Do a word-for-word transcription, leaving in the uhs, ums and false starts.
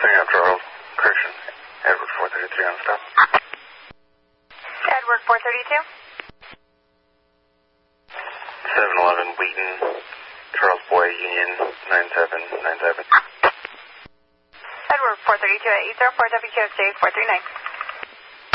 Setting up Charles, correction, Edward four thirty-three on stop. Edward four thirty-two. seven eleven Wheaton, Charles Boy, Union, nine seven nine seven. Edward four thirty-two at eight zero four W Q X J four three nine.